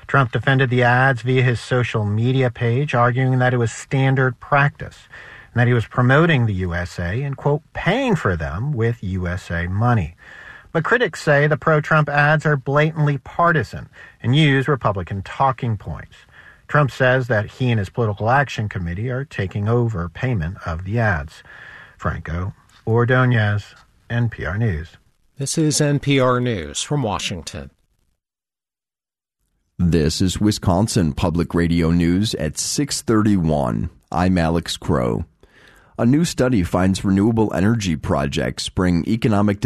Trump defended the ads via his social media page, arguing that it was standard practice and that he was promoting the USA and, quote, paying for them with USA money. But critics say the pro-Trump ads are blatantly partisan and use Republican talking points. Trump says that he and his political action committee are taking over payment of the ads. Franco Ordonez, NPR News. This is NPR News from Washington. This is Wisconsin Public Radio News at 6:31. I'm Alex Crow. A new study finds renewable energy projects bring economic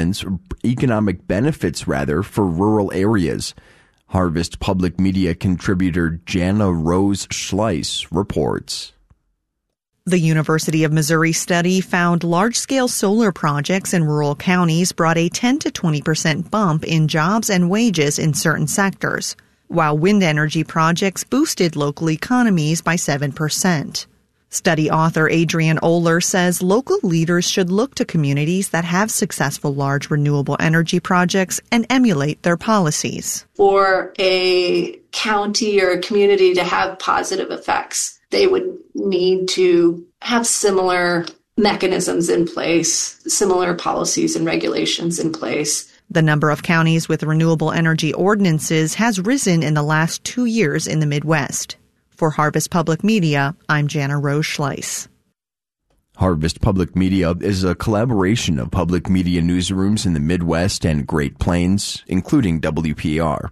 benefits for rural areas. Harvest Public Media contributor Jana Rose Schleiss reports. The University of Missouri study found large-scale solar projects in rural counties brought a 10 to 20% bump in jobs and wages in certain sectors, while wind energy projects boosted local economies by 7%. Study author Adrienne Oler says local leaders should look to communities that have successful large renewable energy projects and emulate their policies. For a county or a community to have positive effects, they would need to have similar mechanisms in place, similar policies and regulations in place. The number of counties with renewable energy ordinances has risen in the last 2 years in the Midwest. For Harvest Public Media, I'm Jana Rose Schleiss. Harvest Public Media is a collaboration of public media newsrooms in the Midwest and Great Plains, including WPR.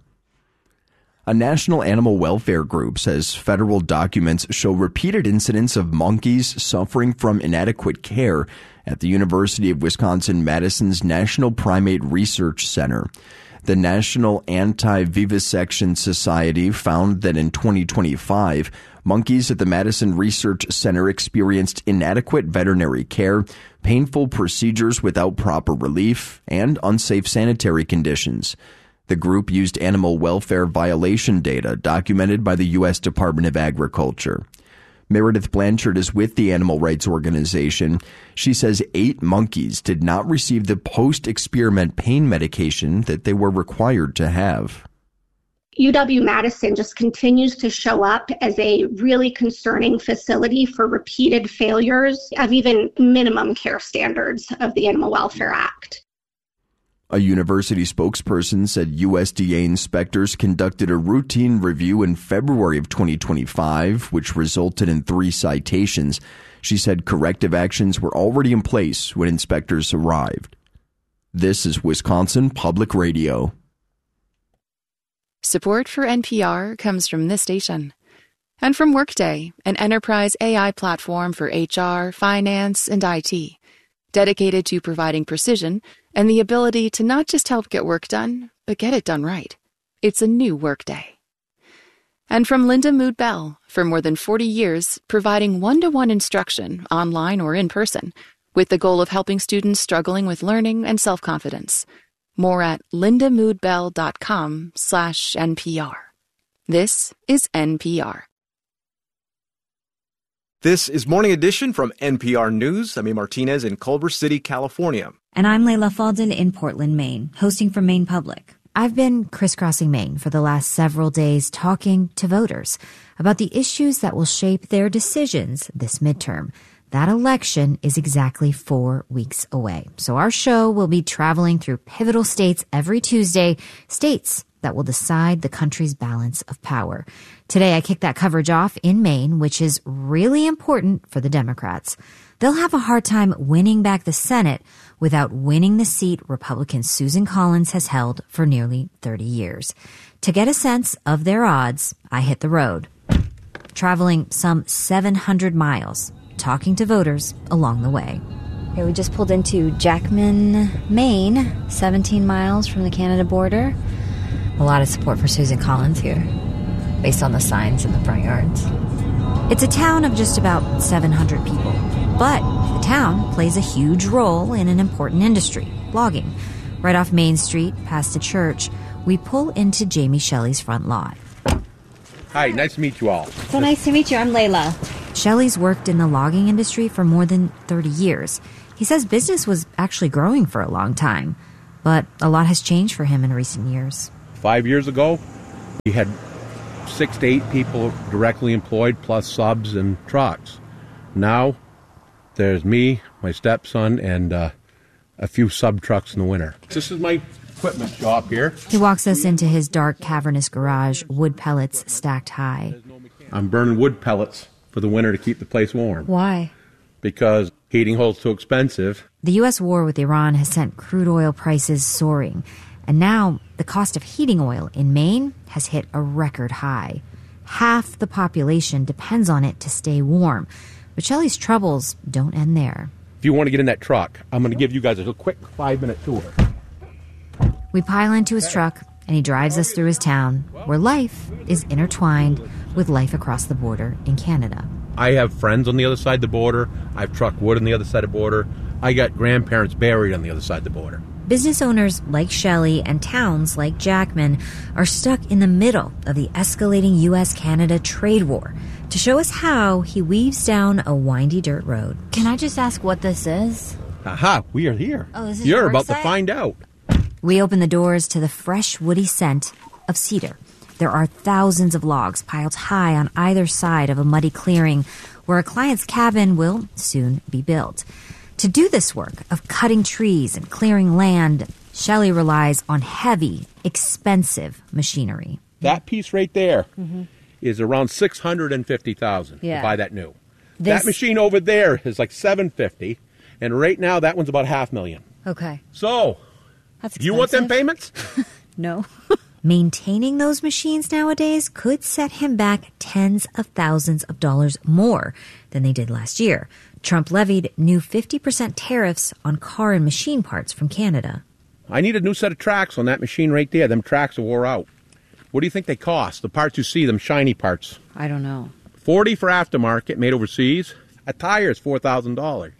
A national animal welfare group says federal documents show repeated incidents of monkeys suffering from inadequate care at the University of Wisconsin-Madison's National Primate Research Center. The National Anti-Vivisection Society found that in 2025, monkeys at the Madison Research Center experienced inadequate veterinary care, painful procedures without proper relief, and unsafe sanitary conditions. The group used animal welfare violation data documented by the U.S. Department of Agriculture. Meredith Blanchard is with the animal rights organization. She says 8 monkeys did not receive the post-experiment pain medication that they were required to have. UW-Madison just continues to show up as a really concerning facility for repeated failures of even minimum care standards of the Animal Welfare Act. A university spokesperson said USDA inspectors conducted a routine review in February of 2025, which resulted in 3 citations. She said corrective actions were already in place when inspectors arrived. This is Wisconsin Public Radio. Support for NPR comes from this station and from Workday, an enterprise AI platform for HR, finance, and IT, dedicated to providing precision and the ability to not just help get work done, but get it done right. It's a new Workday. And from Linda Mood Bell, for more than 40 years, providing one-to-one instruction, online or in person, with the goal of helping students struggling with learning and self-confidence. More at lindamoodbell.com/NPR. This is NPR. This is Morning Edition from NPR News. I'm A. Martinez in Culver City, California. And I'm Layla Falden in Portland, Maine, hosting from Maine Public. I've been crisscrossing Maine for the last several days talking to voters about the issues that will shape their decisions this midterm. That election is exactly 4 weeks away. So our show will be traveling through pivotal states every Tuesday, states that will decide the country's balance of power. Today, I kick that coverage off in Maine, which is really important for the Democrats. They'll have a hard time winning back the Senate without winning the seat Republican Susan Collins has held for nearly 30 years. To get a sense of their odds, I hit the road, traveling some 700 miles, talking to voters along the way. Okay, we just pulled into Jackman, Maine, 17 miles from the Canada border. A lot of support for Susan Collins here, based on the signs in the front yards. It's a town of just about 700 people, but the town plays a huge role in an important industry, logging. Right off Main Street, past a church, we pull into Jamie Shelley's front lot. Hi, nice to meet you all. So nice to meet you. I'm Layla. Shelley's worked in the logging industry for more than 30 years. He says business was actually growing for a long time, but a lot has changed for him in recent years. 5 years ago, we had 6 to 8 people directly employed, plus subs and trucks. Now, there's me, my stepson, and a few sub trucks in the winter. This is my equipment shop here. He walks us into his dark, cavernous garage, wood pellets stacked high. I'm burning wood pellets for the winter to keep the place warm. Why? Because heating oil's too expensive. The U.S. war with Iran has sent crude oil prices soaring, and now the cost of heating oil in Maine has hit a record high. Half the population depends on it to stay warm, but Shelley's troubles don't end there. If you want to get in that truck, I'm going to give you guys a quick 5-minute tour. We pile into his truck, and he drives us through his town, where life is intertwined with life across the border in Canada. I have friends on the other side of the border. I've trucked wood on the other side of the border. I got grandparents buried on the other side of the border. Business owners like Shelley and towns like Jackman are stuck in the middle of the escalating U.S.-Canada trade war. To show us how, he weaves down a windy dirt road. Can I just ask what this is? Aha, we are here. Oh, this is You're your about website? to find out. We open the doors to the fresh, woody scent of cedar. There are thousands of logs piled high on either side of a muddy clearing where a client's cabin will soon be built. To do this work of cutting trees and clearing land, Shelley relies on heavy, expensive machinery. That piece right there is around $650,000 to buy that new. That machine over there is like $750,000, and right now that one's about $500,000. Okay. So, That's you want them expensive. payments? No. Maintaining those machines nowadays could set him back tens of thousands of dollars more than they did last year. Trump levied new 50% tariffs on car and machine parts from Canada. I need a new set of tracks on that machine right there. Them tracks are wore out. What do you think they cost? The parts you see, them shiny parts. I don't know. $40,000 for aftermarket, made overseas. A tire is $4,000.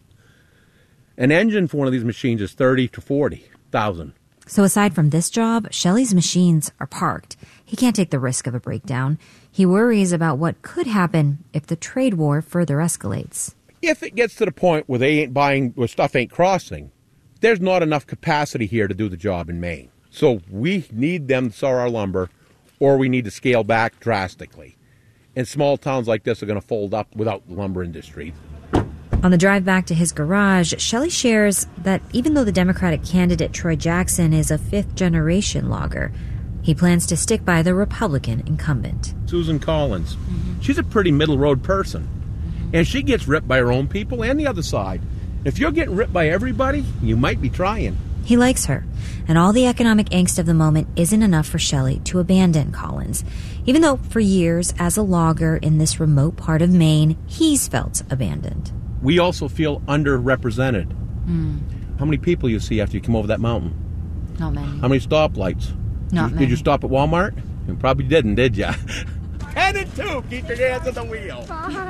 An engine for one of these machines is $30,000 to $40,000. So aside from this job, Shelley's machines are parked. He can't take the risk of a breakdown. He worries about what could happen if the trade war further escalates. If it gets to the point where they ain't buying, where stuff ain't crossing, there's not enough capacity here to do the job in Maine. So we need them to sell our lumber, or we need to scale back drastically. And small towns like this are going to fold up without the lumber industry. On the drive back to his garage, Shelley shares that even though the Democratic candidate Troy Jackson is a fifth-generation logger, he plans to stick by the Republican incumbent. Susan Collins, she's a pretty middle-road person. And she gets ripped by her own people and the other side. If you're getting ripped by everybody, you might be trying. He likes her, and all the economic angst of the moment isn't enough for Shelley to abandon Collins. Even though for years, as a logger in this remote part of Maine, he's felt abandoned. We also feel underrepresented. How many people you see after you come over that mountain? Not many. How many stoplights? Not many. Did you stop at Walmart? You probably didn't, did you? 10 and 2, keep your hands on the wheel.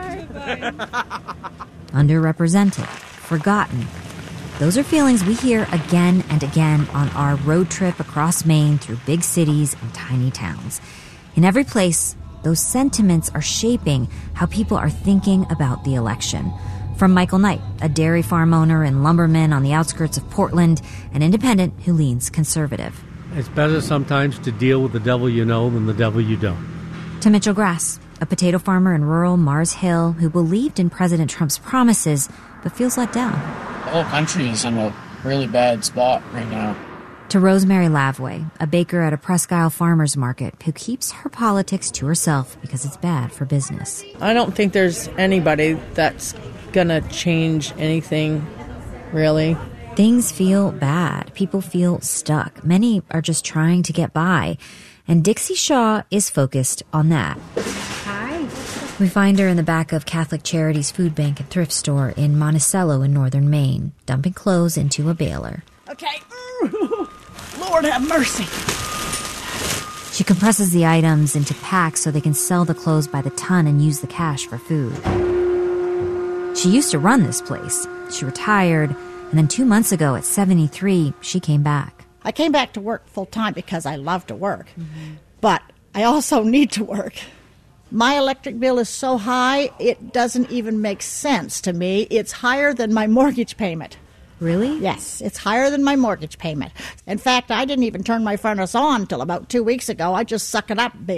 Underrepresented, forgotten. Those are feelings we hear again and again on our road trip across Maine through big cities and tiny towns. In every place, those sentiments are shaping how people are thinking about the election. From Michael Knight, a dairy farm owner and lumberman on the outskirts of Portland, an independent who leans conservative. It's better sometimes to deal with the devil you know than the devil you don't. To Mitchell Grass, a potato farmer in rural Mars Hill who believed in President Trump's promises but feels let down. The whole country is in a really bad spot right now. To Rosemary Lavway, a baker at a Presque Isle farmers market who keeps her politics to herself because it's bad for business. I don't think there's anybody that's gonna change anything, really. Things feel bad. People feel stuck. Many are just trying to get by. And Dixie Shaw is focused on that. Hi. We find her in the back of Catholic Charities Food Bank and Thrift Store in Monticello in northern Maine, dumping clothes into a baler. Okay. Lord have mercy. She compresses the items into packs so they can sell the clothes by the ton and use the cash for food. She used to run this place. She retired, and then 2 months ago at 73, she came back. I came back to work full-time because I love to work. But I also need to work. My electric bill is so high, it doesn't even make sense to me. It's higher than my mortgage payment. Really? Yes, it's higher than my mortgage payment. In fact, I didn't even turn my furnace on until about 2 weeks ago. I just suck it up, baby.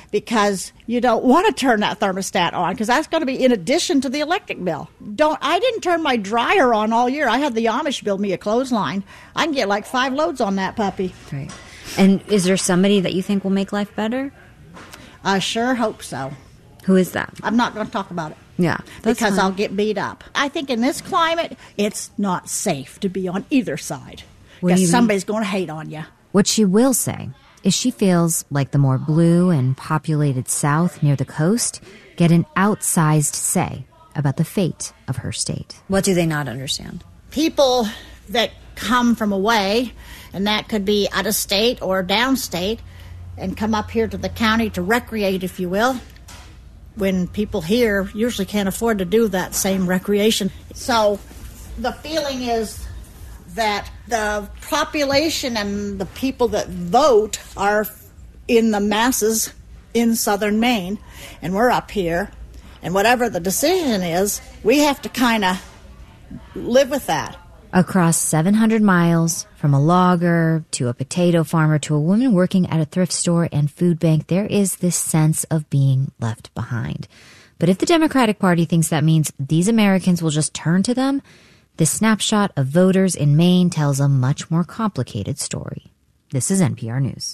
because you don't want to turn that thermostat on because that's going to be in addition to the electric bill. I didn't turn my dryer on all year. I had the Amish build me a clothesline. I can get like 5 loads on that puppy. Right. And is there somebody that you think will make life better? I sure hope so. Who is that? I'm not going to talk about it. Yeah. Because fine. I'll get beat up. I think in this climate, it's not safe to be on either side. Because somebody's going to hate on you. What she will say is she feels like the more blue and populated South near the coast get an outsized say about the fate of her state. What do they not understand? People that come from away, and that could be out of state or downstate, and come up here to the county to recreate, if you will, when people here usually can't afford to do that same recreation. So the feeling is that the population and the people that vote are in the masses in southern Maine, and we're up here, and whatever the decision is, we have to kind of live with that. Across 700 miles, from a logger to a potato farmer to a woman working at a thrift store and food bank, there is this sense of being left behind. But if the Democratic Party thinks that means these Americans will just turn to them, this snapshot of voters in Maine tells a much more complicated story. This is NPR News.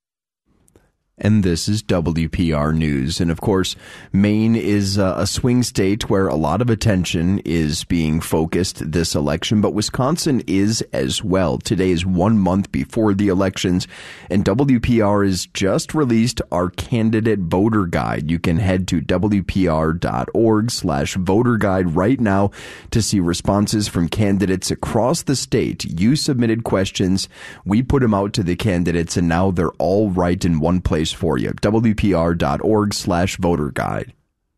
And this is WPR News. And of course, Maine is a swing state where a lot of attention is being focused this election, but Wisconsin is as well. Today is 1 month before the elections, and WPR has just released our candidate voter guide. You can head to WPR.org/voter guide right now to see responses from candidates across the state. You submitted questions, we put them out to the candidates, and now they're all right in one place for you. WPR.org/voter guide.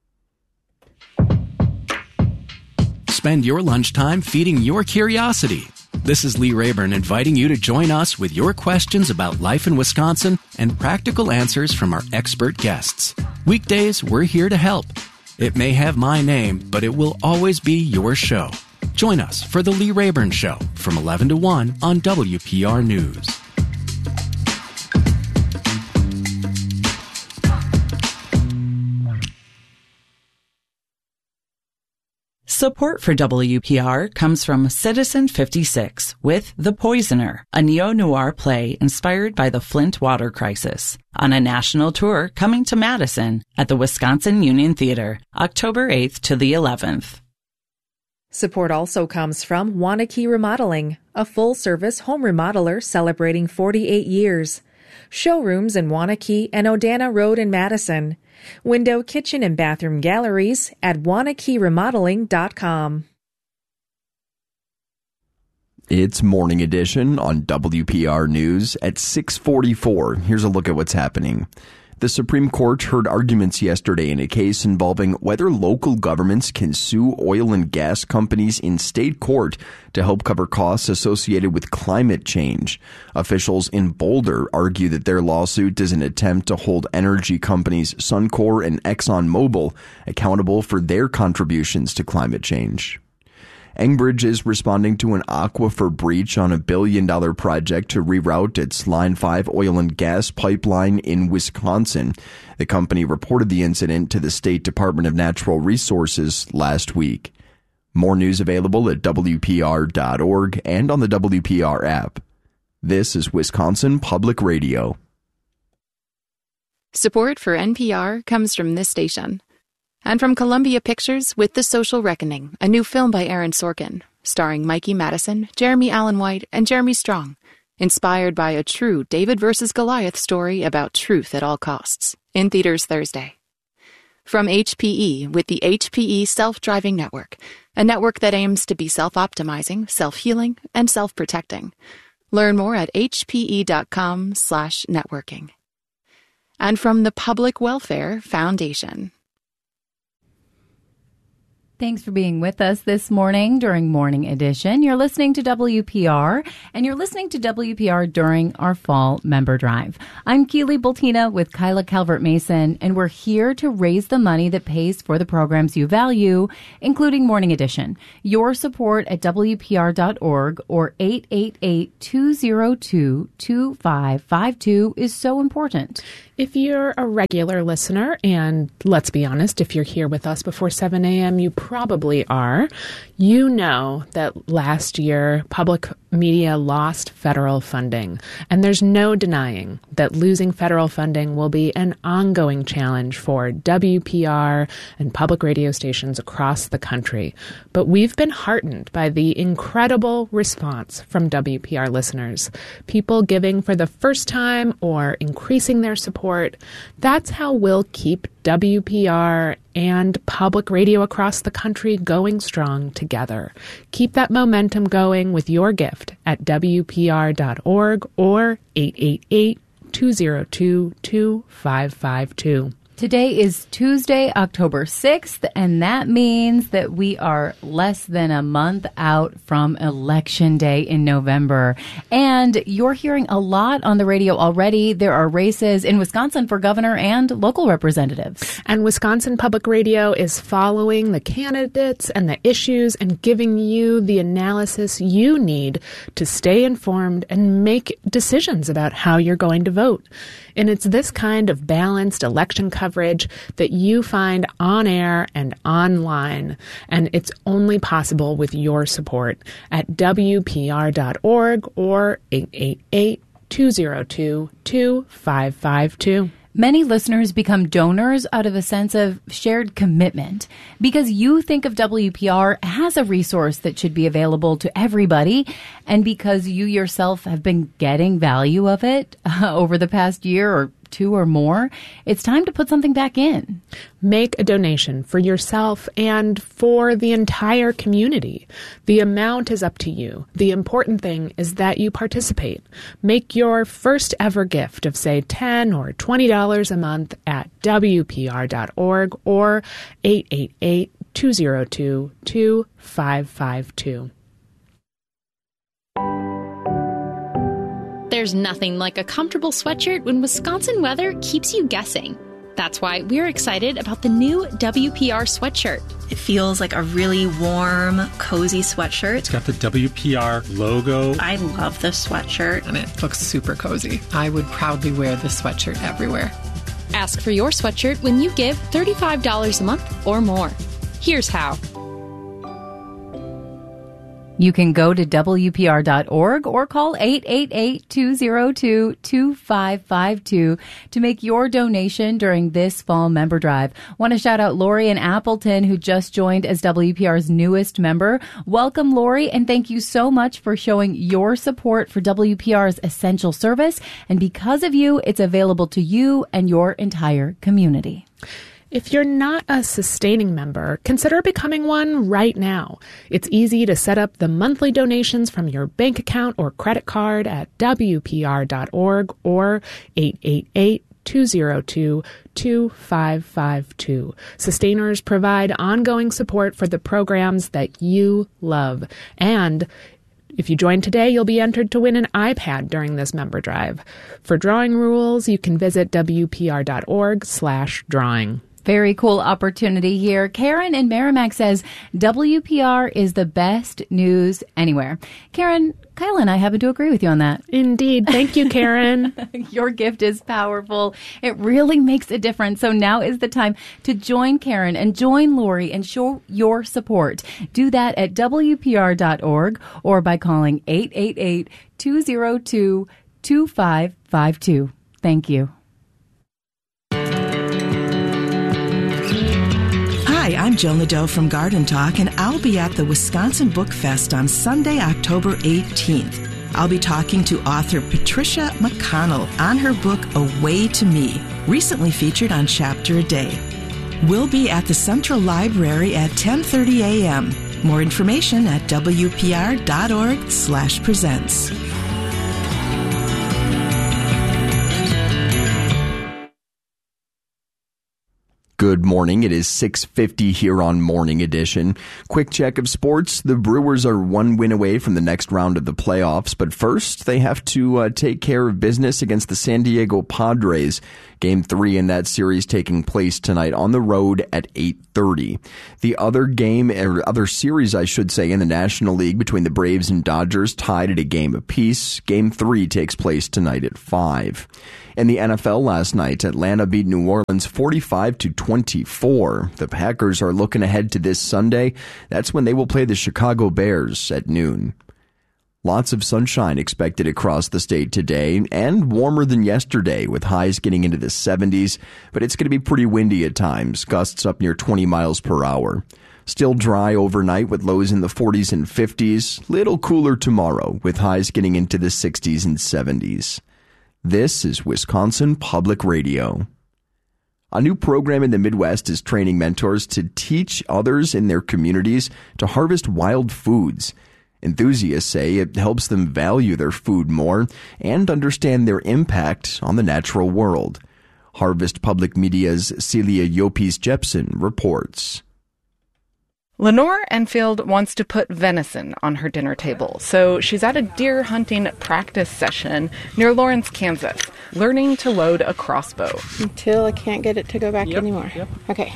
Spend your lunchtime feeding your curiosity. This is Lee Rayburn inviting you to join us with your questions about life in Wisconsin and practical answers from our expert guests. Weekdays, we're here to help. It may have my name, but it will always be your show. Join us for The Lee Rayburn Show from 11 to 1 on WPR News. Support for WPR comes from Citizen 56 with The Poisoner, a neo-noir play inspired by the Flint water crisis, on a national tour coming to Madison at the Wisconsin Union Theater, October 8th to the 11th. Support also comes from Waunakee Remodeling, a full-service home remodeler celebrating 48 years. Showrooms in Waunakee and Odana Road in Madison. Window, kitchen, and bathroom galleries at WaunakeeRemodeling.com. It's Morning Edition on WPR News at 6:44. Here's a look at what's happening. The Supreme Court heard arguments yesterday in a case involving whether local governments can sue oil and gas companies in state court to help cover costs associated with climate change. Officials in Boulder argue that their lawsuit is an attempt to hold energy companies Suncor and ExxonMobil accountable for their contributions to climate change. Enbridge is responding to an aquifer breach on a $1 billion project to reroute its Line 5 oil and gas pipeline in Wisconsin. The company reported the incident to the State Department of Natural Resources last week. More news available at WPR.org and on the WPR app. This is Wisconsin Public Radio. Support for NPR comes from this station. And from Columbia Pictures with The Social Reckoning, a new film by Aaron Sorkin, starring Mikey Madison, Jeremy Allen White, and Jeremy Strong, inspired by a true David versus Goliath story about truth at all costs, in theaters Thursday. From HPE with the HPE Self-Driving Network, a network that aims to be self-optimizing, self-healing, and self-protecting. Learn more at hpe.com/networking. And from the Public Welfare Foundation. Thanks for being with us this morning during Morning Edition. You're listening to WPR, and you're listening to WPR during our Fall Member Drive. I'm Keely Bultina with Kyla Calvert-Mason, and we're here to raise the money that pays for the programs you value, including Morning Edition. Your support at WPR.org or 888-202-2552 is so important. If you're a regular listener, and let's be honest, if you're here with us before 7 a.m., you probably are, you know that last year public media lost federal funding. And there's no denying that losing federal funding will be an ongoing challenge for WPR and public radio stations across the country. But we've been heartened by the incredible response from WPR listeners. People giving for the first time or increasing their support. That's how we'll keep WPR and public radio across the country going strong together. Keep that momentum going with your gift at WPR.org or 888-202-2552. Today is Tuesday, October 6th, and that means that we are less than a month out from Election Day in November. And you're hearing a lot on the radio already. There are races in Wisconsin for governor and local representatives. And Wisconsin Public Radio is following the candidates and the issues and giving you the analysis you need to stay informed and make decisions about how you're going to vote. And it's this kind of balanced election coverage that you find on air and online. And it's only possible with your support at WPR.org or 888-202-2552. Many listeners become donors out of a sense of shared commitment because you think of WPR as a resource that should be available to everybody, and because you yourself have been getting value of it over the past year or two or more, it's time to put something back in. Make a donation for yourself and for the entire community. The amount is up to you. The important thing is that you participate. Make your first ever gift of, say, $10 or $20 a month at WPR.org or 888-202-2552. There's nothing like a comfortable sweatshirt when Wisconsin weather keeps you guessing. That's why we're excited about the new WPR sweatshirt. It feels like a really warm, cozy sweatshirt. It's got the WPR logo. I love this sweatshirt. And it looks super cozy. I would proudly wear this sweatshirt everywhere. Ask for your sweatshirt when you give $35 a month or more. Here's how. You can go to WPR.org or call 888-202-2552 to make your donation during this fall member drive. Want to shout out Lori in Appleton, who just joined as WPR's newest member. Welcome, Lori, and thank you so much for showing your support for WPR's essential service. And because of you, it's available to you and your entire community. If you're not a sustaining member, consider becoming one right now. It's easy to set up the monthly donations from your bank account or credit card at WPR.org or 888-202-2552. Sustainers provide ongoing support for the programs that you love. And if you join today, you'll be entered to win an iPad during this member drive. For drawing rules, you can visit WPR.org/drawing. Very cool opportunity here. Karen in Merrimack says WPR is the best news anywhere. Karen, Kyle and I happen to agree with you on that. Indeed. Thank you, Karen. Your gift is powerful. It really makes a difference. So now is the time to join Karen and join Lori and show your support. Do that at WPR.org or by calling 888-202-2552. Thank you. Hi, I'm Joan Ladeau from Garden Talk, and I'll be at the Wisconsin Book Fest on Sunday, October 18th. I'll be talking to author Patricia McConnell on her book, A Way to Me, recently featured on Chapter a Day. We'll be at the Central Library at 10:30 a.m. More information at WPR.org/presents. Good morning. It is 6:50 here on Morning Edition. Quick check of sports. The Brewers are one win away from the next round of the playoffs, but first they have to take care of business against the San Diego Padres. Game 3 in that series taking place tonight on the road at 8:30. The other series, I should say, in the National League between the Braves and Dodgers tied at a game apiece. Game 3 takes place tonight at 5. In the NFL last night, Atlanta beat New Orleans 45-24. The Packers are looking ahead to this Sunday. That's when they will play the Chicago Bears at noon. Lots of sunshine expected across the state today, and warmer than yesterday, with highs getting into the 70s, but it's going to be pretty windy at times, gusts up near 20 miles per hour. Still dry overnight with lows in the 40s and 50s, little cooler tomorrow with highs getting into the 60s and 70s. This is Wisconsin Public Radio. A new program in the Midwest is training mentors to teach others in their communities to harvest wild foods. Enthusiasts say it helps them value their food more and understand their impact on the natural world. Harvest Public Media's Celia Yopes-Jepson reports. Lenore Enfield wants to put venison on her dinner table, so she's at a deer hunting practice session near Lawrence, Kansas, learning to load a crossbow. Until I can't get it to go back anymore. Yep. Okay.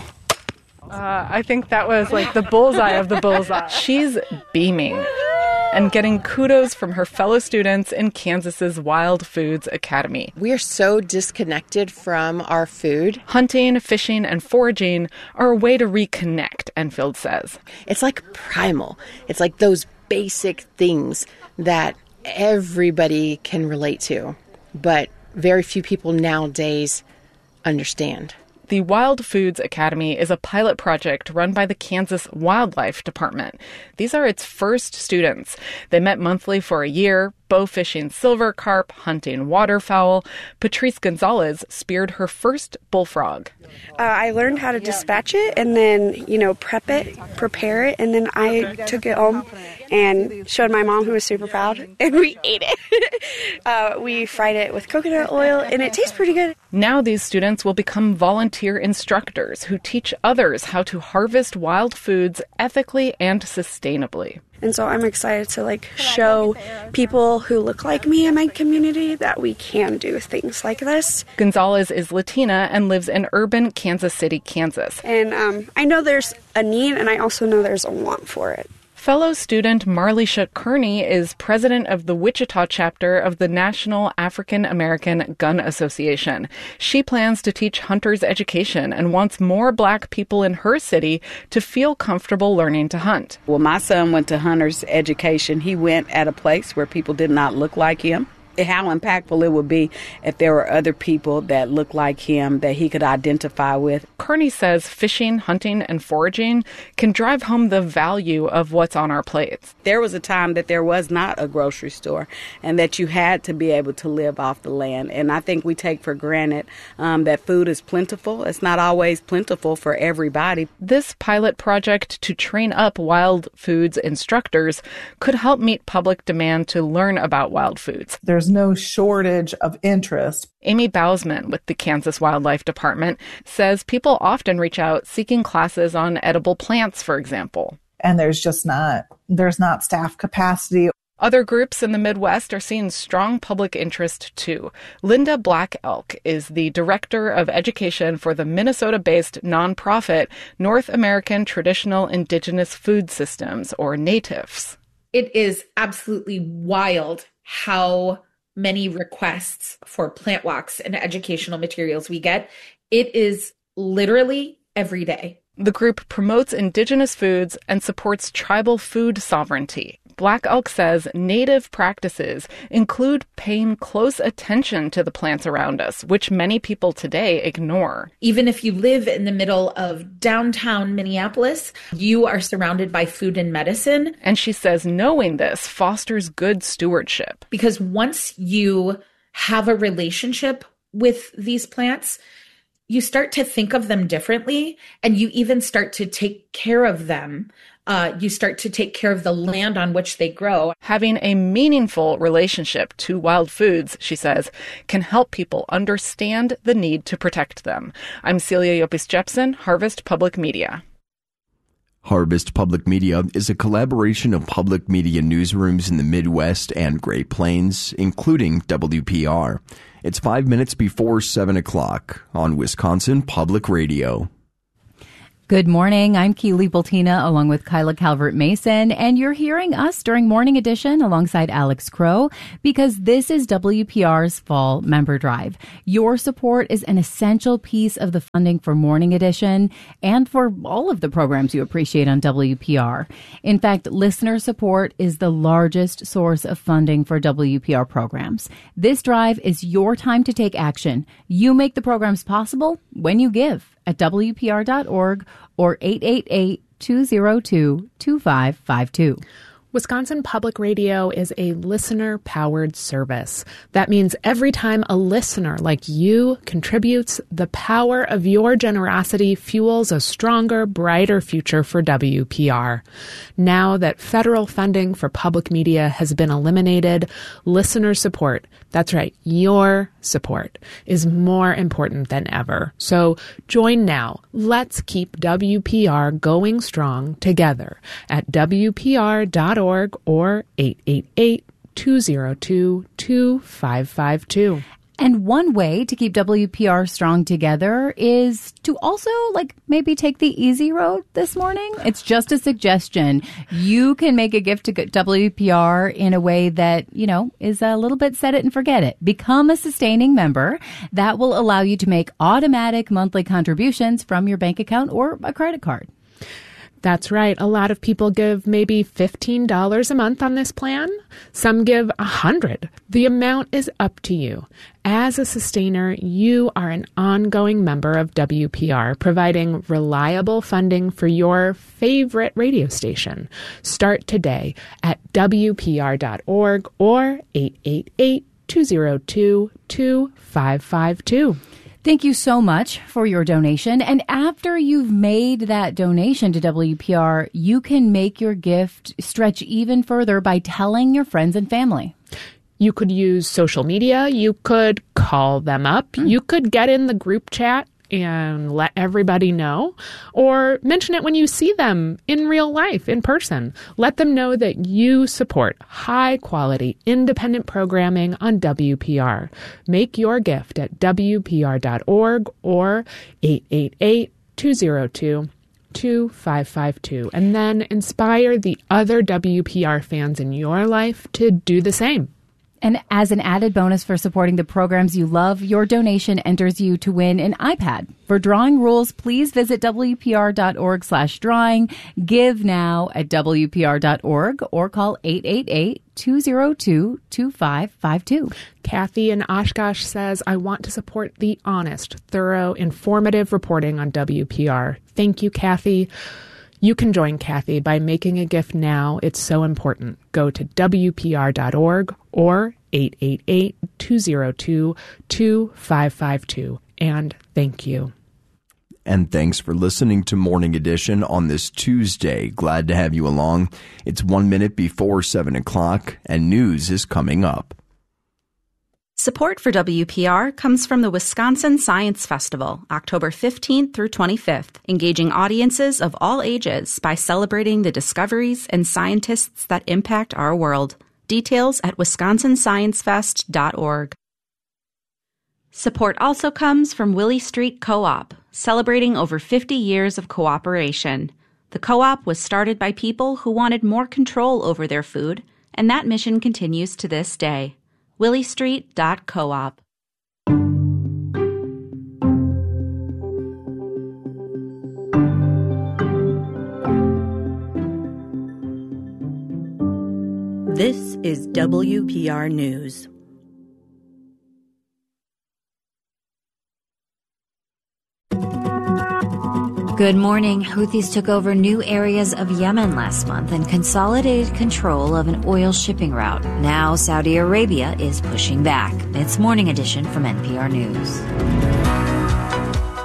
I think that was like the bullseye of the bullseye. She's beaming and getting kudos from her fellow students in Kansas's Wild Foods Academy. We are so disconnected from our food. Hunting, fishing, and foraging are a way to reconnect, Enfield says. It's like primal. It's like those basic things that everybody can relate to, but very few people nowadays understand. The Wild Foods Academy is a pilot project run by the Kansas Wildlife Department. These are its first students. They met monthly for a year, bow fishing silver carp, hunting waterfowl. Patrice Gonzalez speared her first bullfrog. I learned how to dispatch it and then, prep it, prepare it, and then I took it home and showed my mom, who was super proud, and we ate it. We fried it with coconut oil, and it tastes pretty good. Now these students will become volunteer instructors who teach others how to harvest wild foods ethically and sustainably. And so I'm excited to show people who look like me in my community that we can do things like this. Gonzalez is Latina and lives in urban Kansas City, Kansas. And I know there's a need, and I also know there's a want for it. Fellow student Marlisha Kearney is president of the Wichita chapter of the National African American Gun Association. She plans to teach hunters education and wants more Black people in her city to feel comfortable learning to hunt. Well, my son went to hunter's education. He went at a place where people did not look like him. How impactful it would be if there were other people that looked like him that he could identify with. Kearney says fishing, hunting, and foraging can drive home the value of what's on our plates. There was a time that there was not a grocery store and that you had to be able to live off the land. And I think we take for granted that food is plentiful. It's not always plentiful for everybody. This pilot project to train up wild foods instructors could help meet public demand to learn about wild foods. There's no shortage of interest. Amy Bausman with the Kansas Wildlife Department says people often reach out seeking classes on edible plants, for example. And there's not staff capacity. Other groups in the Midwest are seeing strong public interest, too. Linda Black Elk is the director of education for the Minnesota-based nonprofit North American Traditional Indigenous Food Systems, or NATIFS. It is absolutely wild how many requests for plant walks and educational materials we get. It is literally every day. The group promotes indigenous foods and supports tribal food sovereignty. Black Elk says native practices include paying close attention to the plants around us, which many people today ignore. Even if you live in the middle of downtown Minneapolis, you are surrounded by food and medicine. And she says knowing this fosters good stewardship. Because once you have a relationship with these plants, you start to think of them differently, and you even start to take care of them. You start to take care of the land on which they grow. Having a meaningful relationship to wild foods, she says, can help people understand the need to protect them. I'm Celia Yopis Jepson, Harvest Public Media. Harvest Public Media is a collaboration of public media newsrooms in the Midwest and Great Plains, including WPR. It's 5 minutes before 7 o'clock on Wisconsin Public Radio. Good morning. I'm Keely Bultina along with Kyla Calvert-Mason, and you're hearing us during Morning Edition alongside Alex Crow because this is WPR's Fall Member Drive. Your support is an essential piece of the funding for Morning Edition and for all of the programs you appreciate on WPR. In fact, listener support is the largest source of funding for WPR programs. This drive is your time to take action. You make the programs possible when you give at WPR.org or 888-202-2552. Wisconsin Public Radio is a listener-powered service. That means every time a listener like you contributes, the power of your generosity fuels a stronger, brighter future for WPR. Now that federal funding for public media has been eliminated, listener support, that's right, your support, is more important than ever. So join now. Let's keep WPR going strong together at WPR.org or 888-202-2552. And one way to keep WPR strong together is to also, maybe take the easy road this morning. It's just a suggestion. You can make a gift to WPR in a way that, is a little bit set it and forget it. Become a sustaining member. That will allow you to make automatic monthly contributions from your bank account or a credit card. That's right. A lot of people give maybe $15 a month on this plan. Some give $100. The amount is up to you. As a sustainer, you are an ongoing member of WPR, providing reliable funding for your favorite radio station. Start today at WPR.org or 888-202-2552. Thank you so much for your donation. And after you've made that donation to WPR, you can make your gift stretch even further by telling your friends and family. You could use social media. You could call them up. You could get in the group chat and let everybody know, or mention it when you see them in real life, in person. Let them know that you support high-quality, independent programming on WPR. Make your gift at WPR.org or 888-202-2552, and then inspire the other WPR fans in your life to do the same. And as an added bonus for supporting the programs you love, your donation enters you to win an iPad. For drawing rules, please visit WPR.org/drawing. Give now at WPR.org or call 888-202-2552. Kathy in Oshkosh says, I want to support the honest, thorough, informative reporting on WPR. Thank you, Kathy. You can join Kathy by making a gift now. It's so important. Go to WPR.org or 888-202-2552. And thank you. And thanks for listening to Morning Edition on this Tuesday. Glad to have you along. It's 1 minute before 7 o'clock, and news is coming up. Support for WPR comes from the Wisconsin Science Festival, October 15th through 25th, engaging audiences of all ages by celebrating the discoveries and scientists that impact our world. Details at wisconsinsciencefest.org. Support also comes from Willie Street Co-op, celebrating over 50 years of cooperation. The co-op was started by people who wanted more control over their food, and that mission continues to this day. williestreet.coop. This is WPR News. Good morning. Houthis took over new areas of Yemen last month and consolidated control of an oil shipping route. Now Saudi Arabia is pushing back. It's Morning Edition from NPR News.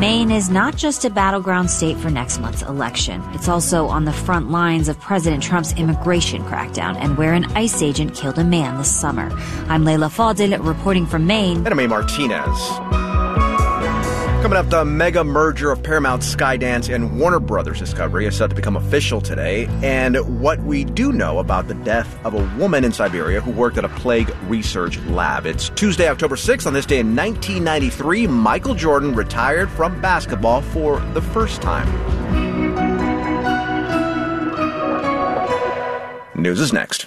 Maine is not just a battleground state for next month's election. It's also on the front lines of President Trump's immigration crackdown and where an ICE agent killed a man this summer. I'm Layla Fadil reporting from Maine. And I'm A. Martinez. Coming up, the mega merger of Paramount, Skydance, and Warner Brothers Discovery is set to become official today. And what we do know about the death of a woman in Siberia who worked at a plague research lab. It's Tuesday, October 6th. On this day in 1993, Michael Jordan retired from basketball for the first time. News is next.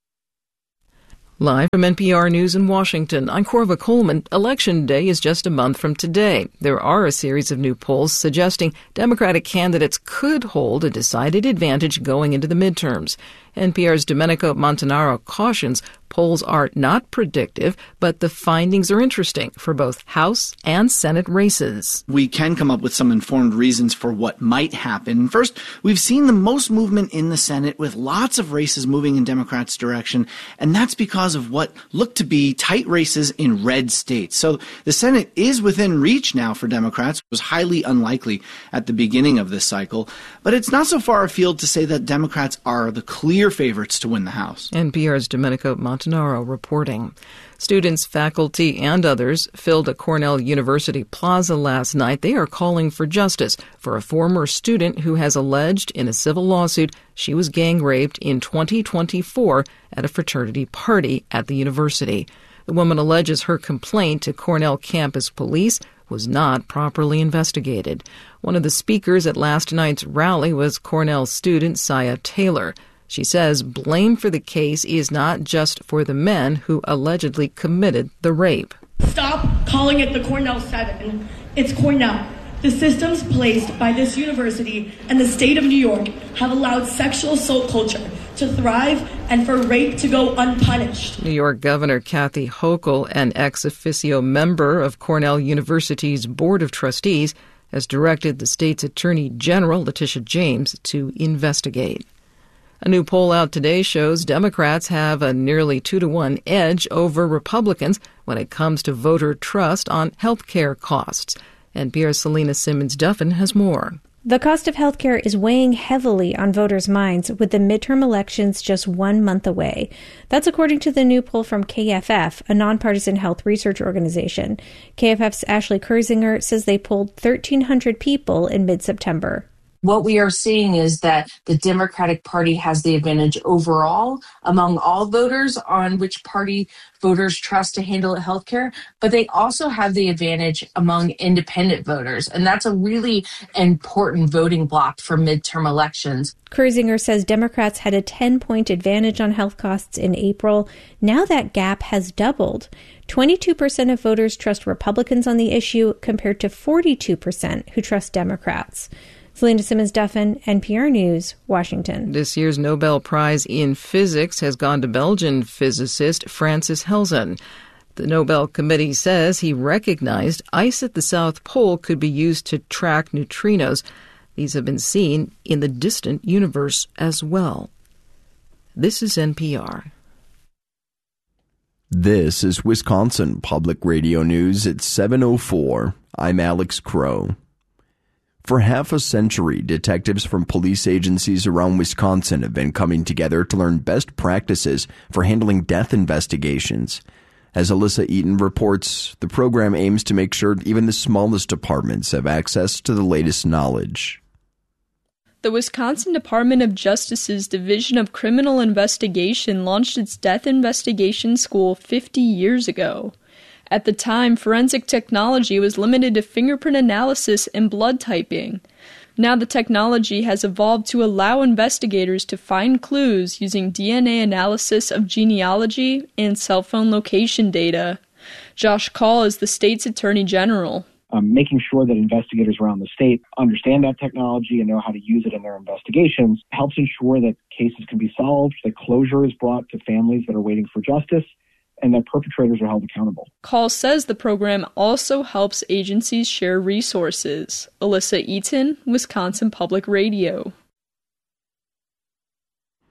Live from NPR News in Washington, I'm Corva Coleman. Election Day is just a month from today. There are a series of new polls suggesting Democratic candidates could hold a decided advantage going into the midterms. NPR's Domenico Montanaro cautions polls are not predictive, but the findings are interesting for both House and Senate races. We can come up with some informed reasons for what might happen. First, we've seen the most movement in the Senate with lots of races moving in Democrats' direction, and that's because of what look to be tight races in red states. So the Senate is within reach now for Democrats. It was highly unlikely at the beginning of this cycle, but it's not so far afield to say that Democrats are the clear favorites to win the House. NPR's Domenico Montanaro reporting. Students, faculty, and others filled a Cornell University plaza last night. They are calling for justice for a former student who has alleged in a civil lawsuit she was gang raped in 2024 at a fraternity party at the university. The woman alleges her complaint to Cornell campus police was not properly investigated. One of the speakers at last night's rally was Cornell student Saya Taylor. She says blame for the case is not just for the men who allegedly committed the rape. Stop calling it the Cornell 7. It's Cornell. The systems placed by this university and the state of New York have allowed sexual assault culture to thrive and for rape to go unpunished. New York Governor Kathy Hochul, an ex officio member of Cornell University's Board of Trustees, has directed the state's Attorney General, Letitia James, to investigate. A new poll out today shows Democrats have a nearly 2-to-1 edge over Republicans when it comes to voter trust on health care costs. NPR's Selena Simmons-Duffin has more. The cost of health care is weighing heavily on voters' minds with the midterm elections just 1 month away. That's according to the new poll from KFF, a nonpartisan health research organization. KFF's Ashley Kurzinger says they polled 1,300 people in mid-September. What we are seeing is that the Democratic Party has the advantage overall among all voters on which party voters trust to handle healthcare, but they also have the advantage among independent voters. And that's a really important voting block for midterm elections. Kurzinger says Democrats had a 10-point advantage on health costs in April. Now that gap has doubled. 22% of voters trust Republicans on the issue compared to 42% who trust Democrats. Selena Simmons-Duffin, NPR News, Washington. This year's Nobel Prize in Physics has gone to Belgian physicist Francis Helsen. The Nobel Committee says he recognized ice at the South Pole could be used to track neutrinos. These have been seen in the distant universe as well. This is NPR. This is Wisconsin Public Radio News at 7:04. I'm Alex Crow. For half a century, detectives from police agencies around Wisconsin have been coming together to learn best practices for handling death investigations. As Alyssa Eaton reports, the program aims to make sure even the smallest departments have access to the latest knowledge. The Wisconsin Department of Justice's Division of Criminal Investigation launched its death investigation school 50 years ago. At the time, forensic technology was limited to fingerprint analysis and blood typing. Now the technology has evolved to allow investigators to find clues using DNA analysis of genealogy and cell phone location data. Josh Call is the state's attorney general. Making sure that investigators around the state understand that technology and know how to use it in their investigations helps ensure that cases can be solved, that closure is brought to families that are waiting for justice, and that perpetrators are held accountable. Call says the program also helps agencies share resources. Alyssa Eaton, Wisconsin Public Radio.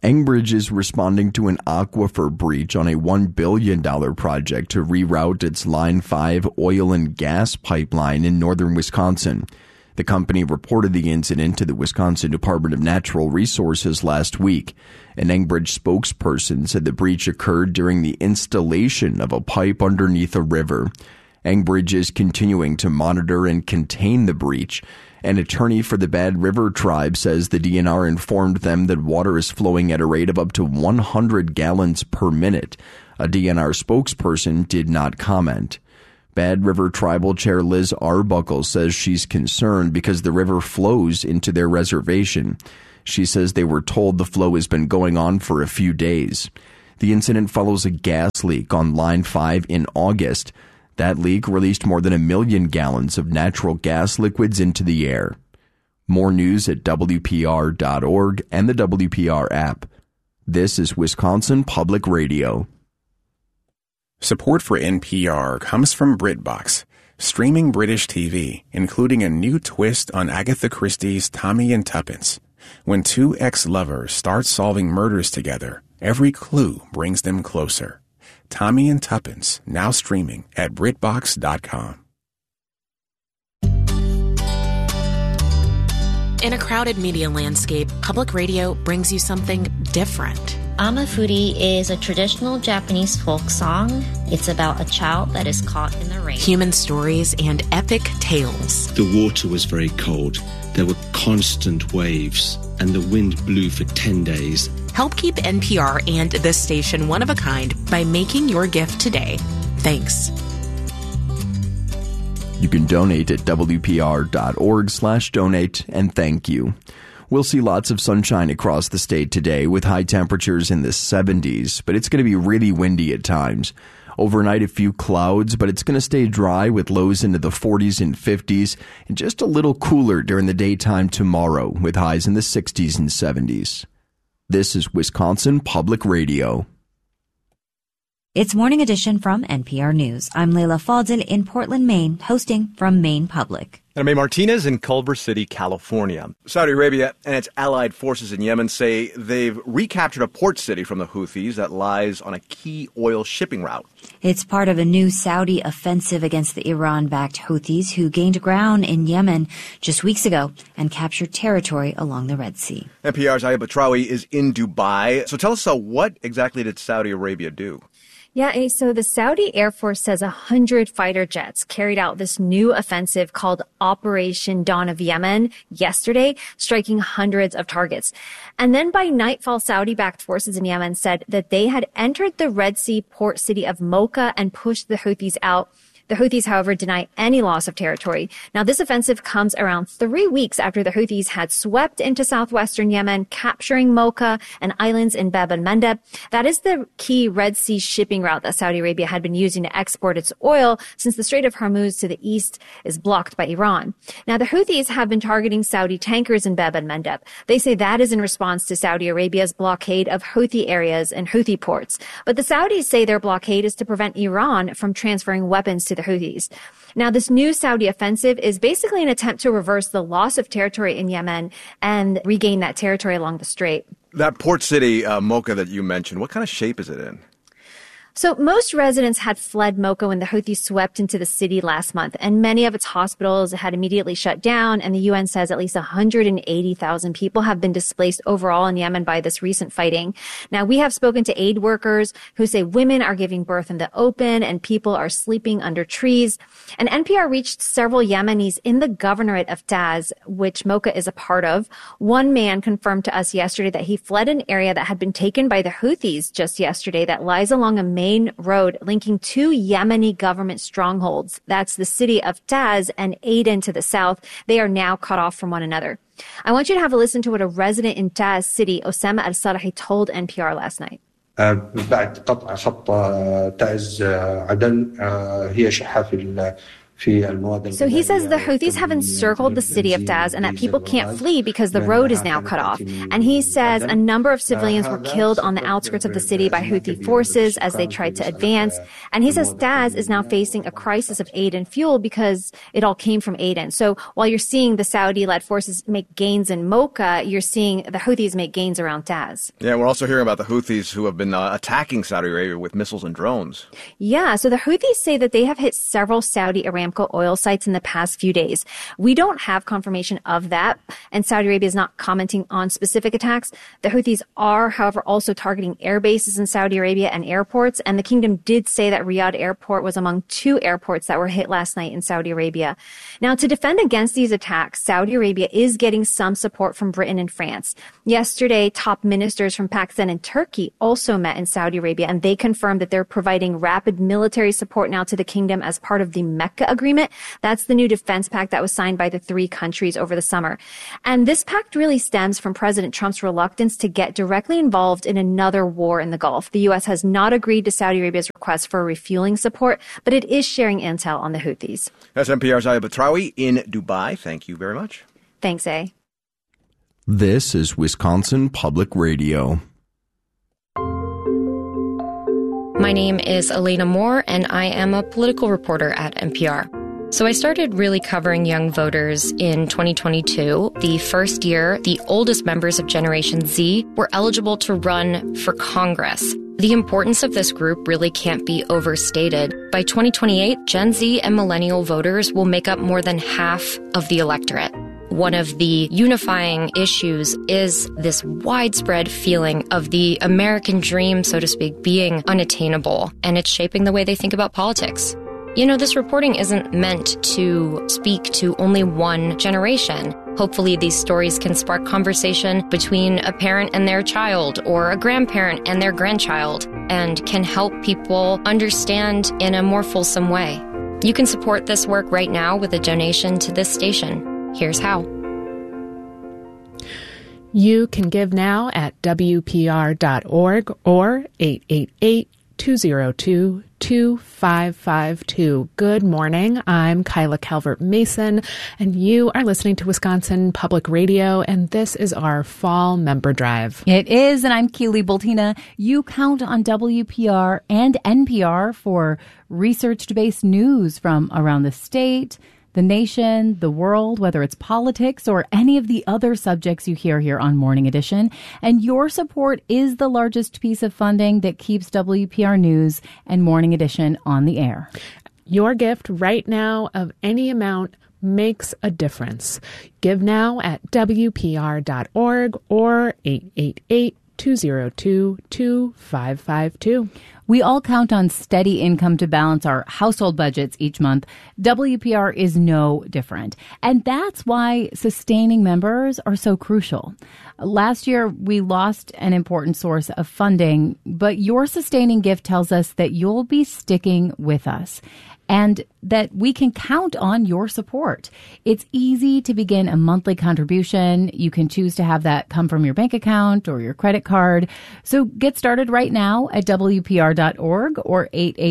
Enbridge is responding to an aquifer breach on a $1 billion project to reroute its Line 5 oil and gas pipeline in northern Wisconsin. The company reported the incident to the Wisconsin Department of Natural Resources last week. An Enbridge spokesperson said the breach occurred during the installation of a pipe underneath a river. Enbridge is continuing to monitor and contain the breach. An attorney for the Bad River Tribe says the DNR informed them that water is flowing at a rate of up to 100 gallons per minute. A DNR spokesperson did not comment. Bad River Tribal Chair Liz Arbuckle says she's concerned because the river flows into their reservation. She says they were told the flow has been going on for a few days. The incident follows a gas leak on Line 5 in August. That leak released more than 1 million gallons of natural gas liquids into the air. More news at WPR.org and the WPR app. This is Wisconsin Public Radio. Support for NPR comes from BritBox, streaming British TV, including a new twist on Agatha Christie's Tommy and Tuppence. When two ex-lovers start solving murders together, every clue brings them closer. Tommy and Tuppence, now streaming at BritBox.com. In a crowded media landscape, public radio brings you something different. Amafuri is a traditional Japanese folk song. It's about a child that is caught in the rain. Human stories and epic tales. The water was very cold. There were constant waves, and the wind blew for 10 days. Help keep NPR and this station one of a kind by making your gift today. Thanks. You can donate at WPR.org/donate, and thank you. We'll see lots of sunshine across the state today with high temperatures in the 70s, but it's going to be really windy at times. Overnight, a few clouds, but it's going to stay dry with lows into the 40s and 50s, and just a little cooler during the daytime tomorrow with highs in the 60s and 70s. This is Wisconsin Public Radio. It's Morning Edition from NPR News. I'm Leila Fadel in Portland, Maine, hosting from Maine Public. And I'm May Martinez in Culver City, California. Saudi Arabia and its allied forces in Yemen say they've recaptured a port city from the Houthis that lies on a key oil shipping route. It's part of a new Saudi offensive against the Iran-backed Houthis who gained ground in Yemen just weeks ago and captured territory along the Red Sea. NPR's Ayah Batrawi is in Dubai. So tell us, what exactly did Saudi Arabia do? Yeah, so the Saudi Air Force says 100 fighter jets carried out this new offensive called Operation Dawn of Yemen yesterday, striking hundreds of targets. And then by nightfall, Saudi-backed forces in Yemen said that they had entered the Red Sea port city of Mocha and pushed the Houthis out. The Houthis, however, deny any loss of territory. Now, this offensive comes around 3 weeks after the Houthis had swept into southwestern Yemen, capturing Mocha and islands in Bab el-Mandeb. That is the key Red Sea shipping route that Saudi Arabia had been using to export its oil since the Strait of Hormuz to the east is blocked by Iran. Now, the Houthis have been targeting Saudi tankers in Bab el-Mandeb. They say that is in response to Saudi Arabia's blockade of Houthi areas and Houthi ports. But the Saudis say their blockade is to prevent Iran from transferring weapons to the Houthis. Now, this new Saudi offensive is basically an attempt to reverse the loss of territory in Yemen and regain that territory along the strait. That port city, Mocha, that you mentioned, what kind of shape is it in? So most residents had fled Mocha when the Houthis swept into the city last month, and many of its hospitals had immediately shut down, and the UN says at least 180,000 people have been displaced overall in Yemen by this recent fighting. Now, we have spoken to aid workers who say women are giving birth in the open and people are sleeping under trees. And NPR reached several Yemenis in the governorate of Taz, which Mocha is a part of. One man confirmed to us yesterday that he fled an area that had been taken by the Houthis just yesterday that lies along a main road linking two Yemeni government strongholds. That's the city of Taz and Aden to the south. They are now cut off from one another. I want you to have a listen to what a resident in Taz city, Osama al-Salahi, told NPR last night. بعد قطع خط تعز عدن هي شحة So he says the Houthis have encircled the city of Taiz and that people can't flee because the road is now cut off. And he says a number of civilians were killed on the outskirts of the city by Houthi forces as they tried to advance. And he says Taiz is now facing a crisis of aid and fuel because it all came from Aden. So while you're seeing the Saudi-led forces make gains in Mocha, you're seeing the Houthis make gains around Taiz. Yeah, we're also hearing about the Houthis who have been attacking Saudi Arabia with missiles and drones. Yeah, so the Houthis say that they have hit several Saudi Aramco oil sites in the past few days. We don't have confirmation of that, and Saudi Arabia is not commenting on specific attacks. The Houthis are, however, also targeting air bases in Saudi Arabia and airports, and the kingdom did say that Riyadh Airport was among 2 airports that were hit last night in Saudi Arabia. Now, to defend against these attacks, Saudi Arabia is getting some support from Britain and France. Yesterday, top ministers from Pakistan and Turkey also met in Saudi Arabia, and they confirmed that they're providing rapid military support now to the kingdom as part of the Mecca Agreement. That's the new defense pact that was signed by the 3 countries over the summer. And this pact really stems from President Trump's reluctance to get directly involved in another war in the Gulf. The U.S. has not agreed to Saudi Arabia's request for refueling support, but it is sharing intel on the Houthis. That's NPR's Aya Batrawi in Dubai. Thank you very much. Thanks, A. This is Wisconsin Public Radio. My name is Elena Moore, and I am a political reporter at NPR. So I started really covering young voters in 2022. The first year, the oldest members of Generation Z were eligible to run for Congress. The importance of this group really can't be overstated. By 2028, Gen Z and millennial voters will make up more than half of the electorate. One of the unifying issues is this widespread feeling of the American dream, so to speak, being unattainable, and it's shaping the way they think about politics. You know, this reporting isn't meant to speak to only one generation. Hopefully, these stories can spark conversation between a parent and their child or a grandparent and their grandchild and can help people understand in a more fulsome way. You can support this work right now with a donation to this station. Here's how. You can give now at WPR.org or 888-202-2552. Good morning. I'm Kyla Calvert-Mason, and you are listening to Wisconsin Public Radio, and this is our Fall Member Drive. It is, and I'm Keely Bultina. You count on WPR and NPR for research-based news from around the state, the nation, the world, whether it's politics or any of the other subjects you hear here on Morning Edition. And your support is the largest piece of funding that keeps WPR News and Morning Edition on the air. Your gift right now of any amount makes a difference. Give now at WPR.org or 888-202-2552. We all count on steady income to balance our household budgets each month. WPR is no different. And that's why sustaining members are so crucial. Last year, we lost an important source of funding, but your sustaining gift tells us that you'll be sticking with us and that we can count on your support. It's easy to begin a monthly contribution. You can choose to have that come from your bank account or your credit card. So get started right now at WPR.org or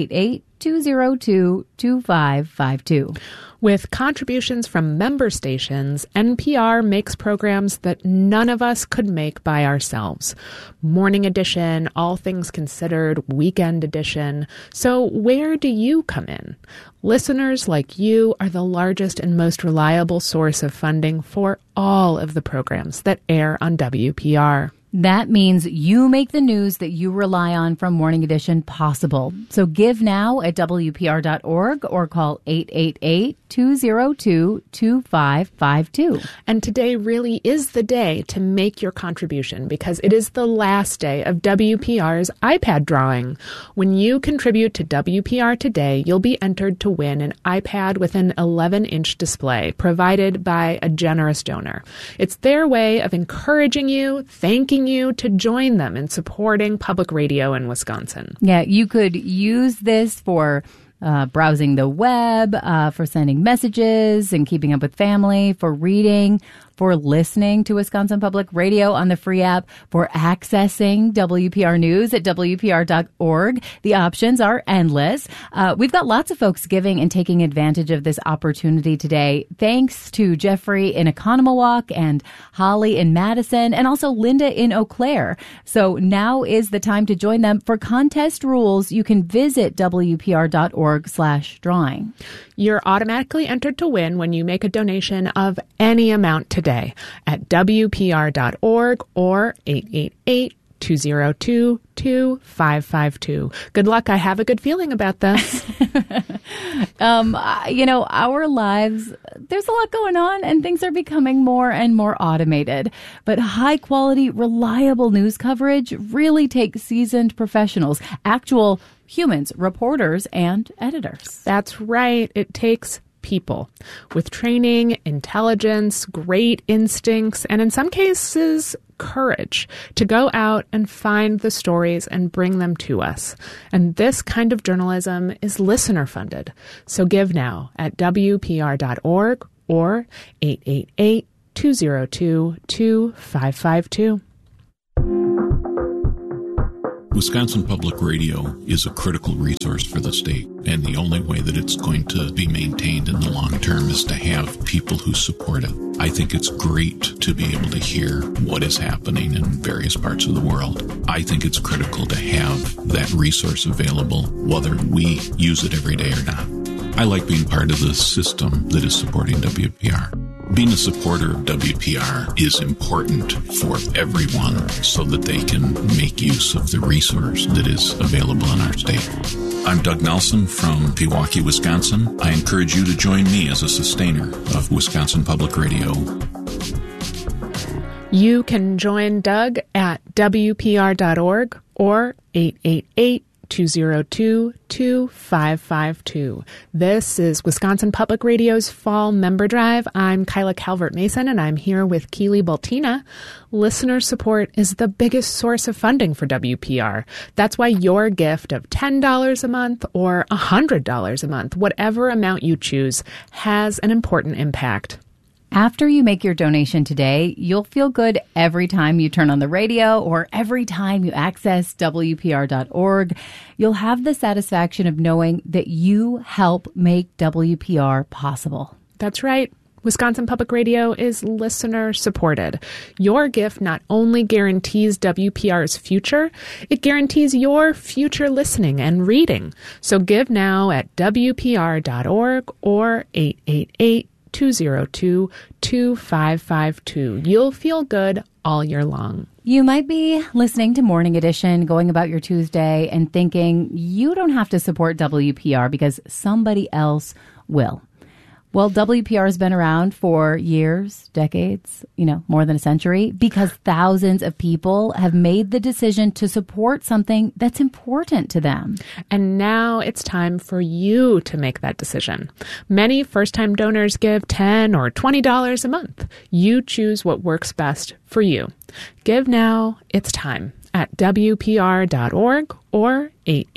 888-202-2552. With contributions from member stations, NPR makes programs that none of us could make by ourselves. Morning Edition, All Things Considered, Weekend Edition. So where do you come in? Listeners like you are the largest and most reliable source of funding for all of the programs that air on WPR. That means you make the news that you rely on from Morning Edition possible. So give now at WPR.org or call 888-202-2552. And today really is the day to make your contribution because it is the last day of WPR's iPad drawing. When you contribute to WPR today, you'll be entered to win an iPad with an 11-inch display provided by a generous donor. It's their way of encouraging you, thanking you to join them in supporting public radio in Wisconsin. Yeah, you could use this for browsing the web, for sending messages and keeping up with family, for reading, for listening to Wisconsin Public Radio on the free app, for accessing WPR News at WPR.org. The options are endless. We've got lots of folks giving and taking advantage of this opportunity today. Thanks to Jeffrey in Economawalk and Holly in Madison and also Linda in Eau Claire. So now is the time to join them. For contest rules, you can visit WPR.org/drawing. You're automatically entered to win when you make a donation of any amount today at WPR.org or 888-202-2552. Good luck. I have a good feeling about this. Our lives, there's a lot going on and things are becoming more and more automated. But high quality, reliable news coverage really takes seasoned professionals, actual humans, reporters, and editors. That's right. It takes people with training, intelligence, great instincts, and in some cases, courage to go out and find the stories and bring them to us. And this kind of journalism is listener funded. So give now at WPR.org or 888-202-2552. Wisconsin Public Radio is a critical resource for the state, and the only way that it's going to be maintained in the long term is to have people who support it. I think it's great to be able to hear what is happening in various parts of the world. I think it's critical to have that resource available, whether we use it every day or not. I like being part of the system that is supporting WPR. Being a supporter of WPR is important for everyone so that they can make use of the resource that is available in our state. I'm Doug Nelson from Pewaukee, Wisconsin. I encourage you to join me as a sustainer of Wisconsin Public Radio. You can join Doug at WPR.org or 888-202-2552. This is Wisconsin Public Radio's Fall Member Drive. I'm Kyla Calvert-Mason, and I'm here with Keely Bultina. Listener support is the biggest source of funding for WPR. That's why your gift of $10 a month or $100 a month, whatever amount you choose, has an important impact. After you make your donation today, you'll feel good every time you turn on the radio or every time you access WPR.org. You'll have the satisfaction of knowing that you help make WPR possible. That's right. Wisconsin Public Radio is listener supported. Your gift not only guarantees WPR's future, it guarantees your future listening and reading. So give now at WPR.org or 888-202-2552. You'll feel good all year long. You might be listening to Morning Edition, going about your Tuesday and thinking you don't have to support WPR because somebody else will. Well, WPR has been around for years, decades, more than a century, because thousands of people have made the decision to support something that's important to them. And now it's time for you to make that decision. Many first-time donors give $10 or $20 a month. You choose what works best for you. Give now. It's time at WPR.org or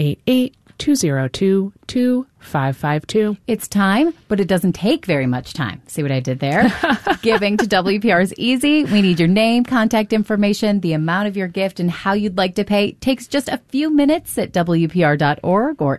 888-202-2552. It's time, but it doesn't take very much time. See what I did there? Giving to WPR is easy. We need your name, contact information, the amount of your gift, and how you'd like to pay. It takes just a few minutes at WPR.org or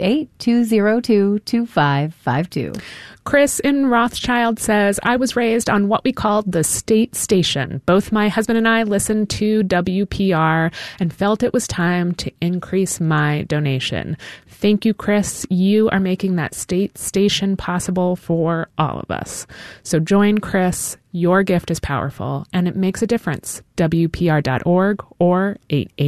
888-202-2552. Chris in Rothschild says, I was raised on what we called the state station. Both my husband and I listened to WPR and felt it was time to increase my donation. Thank you, Chris. You are making that state station possible for all of us. So join Chris. Your gift is powerful, and it makes a difference. WPR.org or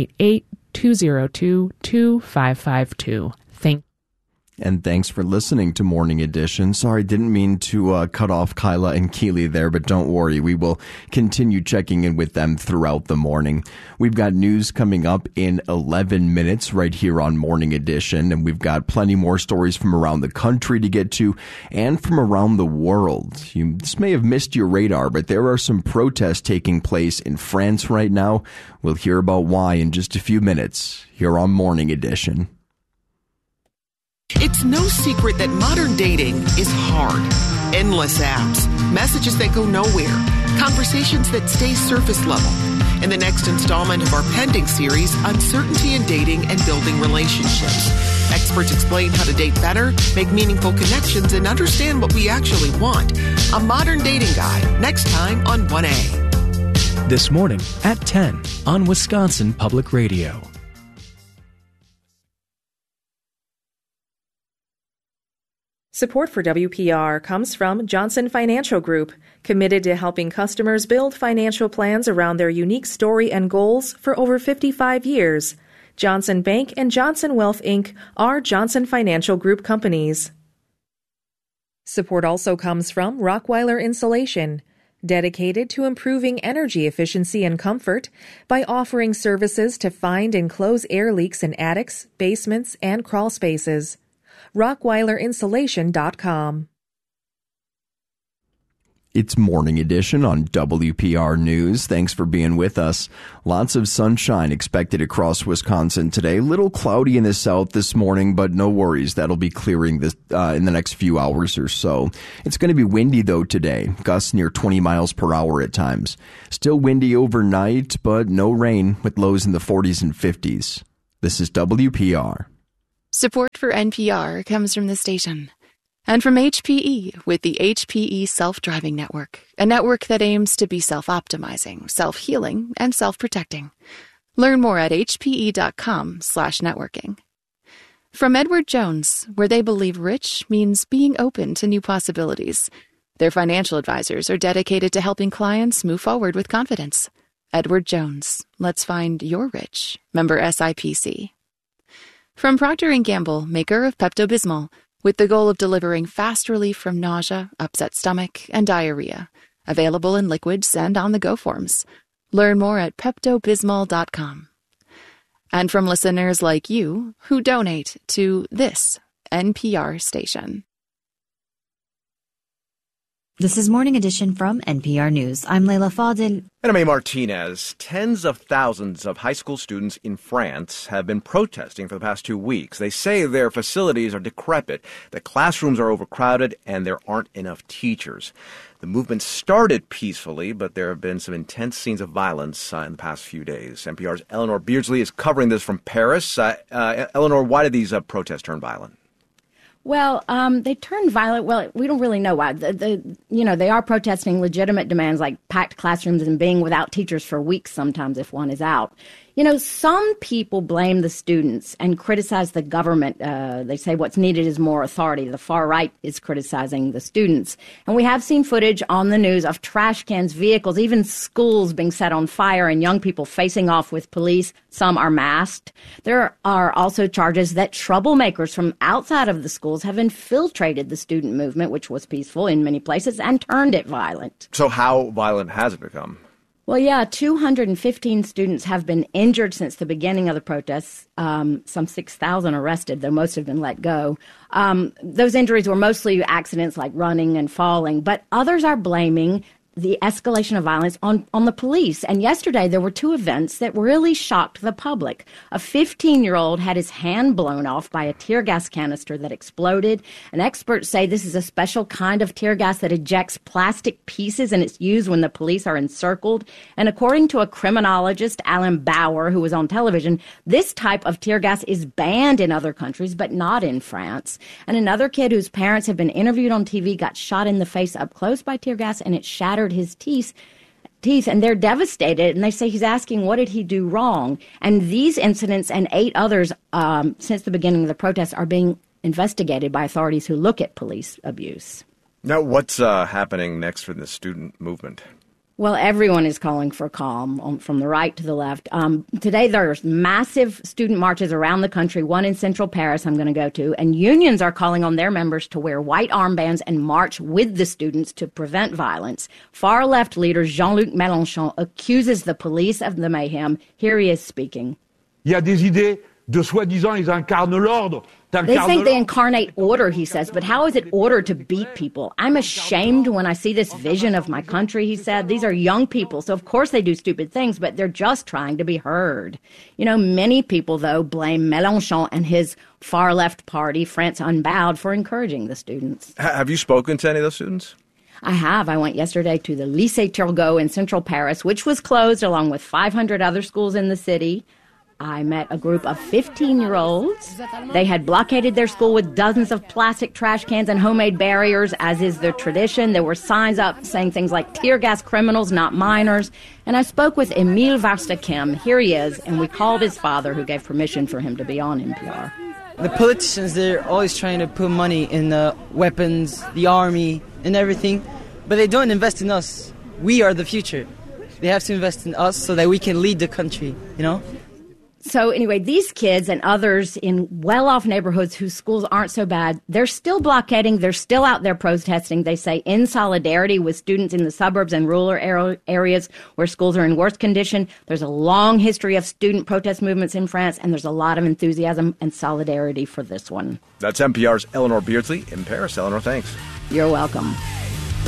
888-202-2552. Thank you. And thanks for listening to Morning Edition. Sorry, didn't mean to cut off Kyla and Keely there, but don't worry. We will continue checking in with them throughout the morning. We've got news coming up in 11 minutes right here on Morning Edition, and we've got plenty more stories from around the country to get to and from around the world. This may have missed your radar, but there are some protests taking place in France right now. We'll hear about why in just a few minutes here on Morning Edition. It's no secret that modern dating is hard. Endless apps, messages that go nowhere, conversations that stay surface level. In the next installment of our pending series, Uncertainty in Dating and Building Relationships, experts explain how to date better, make meaningful connections, and understand what we actually want. A modern dating guide, next time on 1A. This morning at 10 on Wisconsin Public Radio. Support for WPR comes from Johnson Financial Group, committed to helping customers build financial plans around their unique story and goals for over 55 years. Johnson Bank and Johnson Wealth, Inc. are Johnson Financial Group companies. Support also comes from Rockweiler Insulation, dedicated to improving energy efficiency and comfort by offering services to find and close air leaks in attics, basements, and crawl spaces. RockWeilerInsulation.com. It's Morning Edition on WPR News. Thanks for being with us. Lots of sunshine expected across Wisconsin today. Little cloudy in the south this morning, but no worries. That'll be clearing this in the next few hours or so. It's going to be windy, though, today. Gusts near 20 miles per hour at times. Still windy overnight, but no rain with lows in the 40s and 50s. This is WPR. Support for NPR comes from the station and from HPE with the HPE Self-Driving Network, a network that aims to be self-optimizing, self-healing, and self-protecting. Learn more at hpe.com/networking. From Edward Jones, where they believe rich means being open to new possibilities. Their financial advisors are dedicated to helping clients move forward with confidence. Edward Jones, let's find your rich. Member SIPC. From Procter & Gamble, maker of Pepto-Bismol, with the goal of delivering fast relief from nausea, upset stomach, and diarrhea. Available in liquids and on-the-go forms. Learn more at PeptoBismol.com. And from listeners like you who donate to this NPR station. This is Morning Edition from NPR News. I'm Leila Fadel. And I'm A. Martinez. Tens of thousands of high school students in France have been protesting for the past 2 weeks. They say their facilities are decrepit, the classrooms are overcrowded, and there aren't enough teachers. The movement started peacefully, but there have been some intense scenes of violence in the past few days. NPR's Eleanor Beardsley is covering this from Paris. Eleanor, why did these protests turn violent? Well, they turned violent. Well, we don't really know why. They are protesting legitimate demands like packed classrooms and being without teachers for weeks sometimes if one is out. Some people blame the students and criticize the government. They say what's needed is more authority. The far right is criticizing the students. And we have seen footage on the news of trash cans, vehicles, even schools being set on fire and young people facing off with police. Some are masked. There are also charges that troublemakers from outside of the schools have infiltrated the student movement, which was peaceful in many places, and turned it violent. So how violent has it become? Well, 215 students have been injured since the beginning of the protests, some 6,000 arrested, though most have been let go. Those injuries were mostly accidents like running and falling, but others are blaming the escalation of violence on the police. And yesterday there were two events that really shocked the public. A 15-year-old had his hand blown off by a tear gas canister that exploded. And experts say this is a special kind of tear gas that ejects plastic pieces, and it's used when the police are encircled. And according to a criminologist, Alan Bauer, who was on television, this type of tear gas is banned in other countries, but not in France. And another kid whose parents have been interviewed on TV got shot in the face up close by tear gas, and it shattered his teeth, and they're devastated, and they say he's asking, what did he do wrong? And these incidents and 8 others since the beginning of the protests are being investigated by authorities who look at police abuse. Now, what's happening next for the student movement? Well, everyone is calling for calm from the right to the left. Today, there's massive student marches around the country, one in central Paris I'm going to go to, and unions are calling on their members to wear white armbands and march with the students to prevent violence. Far-left leader Jean-Luc Mélenchon accuses the police of the mayhem. Here he is speaking. Il y a des idées de soi-disant, ils incarnent l'ordre. They think they incarnate order, he says, but how is it order to beat people? I'm ashamed when I see this vision of my country, he said. These are young people, so of course they do stupid things, but they're just trying to be heard. You know, many people, though, blame Mélenchon and his far-left party, France Unbowed, for encouraging the students. Have you spoken to any of those students? I have. I went yesterday to the Lycée Turgot in central Paris, which was closed along with 500 other schools in the city. I met a group of 15-year-olds. They had blockaded their school with dozens of plastic trash cans and homemade barriers, as is their tradition. There were signs up saying things like tear gas criminals, not minors. And I spoke with Emile Varstakem. Here he is, and we called his father, who gave permission for him to be on NPR. The politicians, they're always trying to put money in the weapons, the army, and everything, but they don't invest in us. We are the future. They have to invest in us so that we can lead the country, you know? So anyway, these kids and others in well-off neighborhoods whose schools aren't so bad, they're still blockading, they're still out there protesting, they say, in solidarity with students in the suburbs and rural areas where schools are in worse condition. There's a long history of student protest movements in France, and there's a lot of enthusiasm and solidarity for this one. That's NPR's Eleanor Beardsley in Paris. Eleanor, thanks. You're welcome.